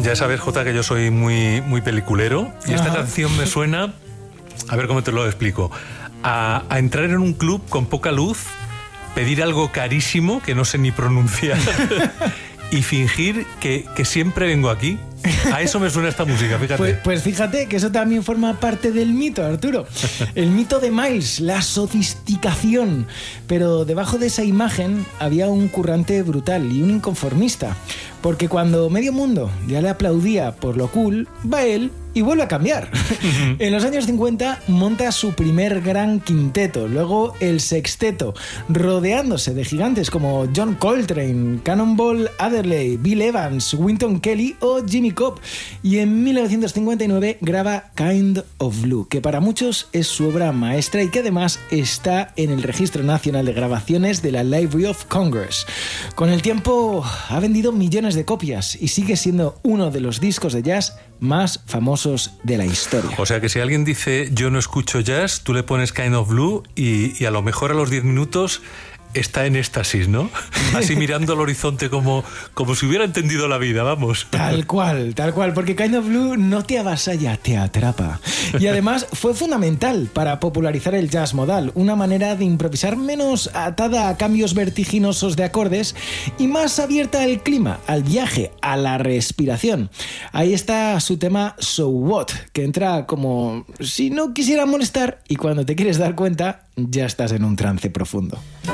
Ya sabes, Jota, que yo soy muy, muy peliculero y esta canción me suena, a ver cómo te lo explico, a entrar en un club con poca luz, pedir algo carísimo que no sé ni pronunciar y fingir que siempre vengo aquí. A eso me suena esta música, fíjate. Pues fíjate que eso también forma parte del mito, Arturo. El mito de Miles, la sofisticación. Pero debajo de esa imagen había un currante brutal y un inconformista. Porque cuando medio mundo ya le aplaudía por lo cool, va él y vuelve a cambiar. En los años 50 monta su primer gran quinteto, luego el sexteto, rodeándose de gigantes como John Coltrane, Cannonball Adderley, Bill Evans, Wynton Kelly o Jimmy Cobb. Y en 1959 graba Kind of Blue, que para muchos es su obra maestra y que además está en el Registro Nacional de Grabaciones de la Library of Congress. Con el tiempo ha vendido millones de copias y sigue siendo uno de los discos de jazz más famosos de la historia. O sea que si alguien dice yo no escucho jazz, tú le pones Kind of Blue y a lo mejor a los 10 minutos está en éxtasis, ¿no? Así mirando al horizonte como si hubiera entendido la vida, vamos. Tal cual, porque Kind of Blue no te avasalla, te atrapa. Y además fue fundamental para popularizar el jazz modal, una manera de improvisar menos atada a cambios vertiginosos de acordes y más abierta al clima, al viaje, a la respiración. Ahí está su tema So What, que entra como si no quisiera molestar y cuando te quieres dar cuenta ya estás en un trance profundo.